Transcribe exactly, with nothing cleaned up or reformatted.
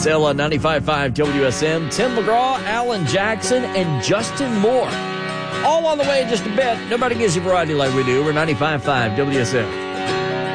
Sale on ninety-five point five W S M. Tim McGraw, Alan Jackson, and Justin Moore. All on the way in just a bit. Nobody gives you variety like we do. We're ninety-five point five W S M.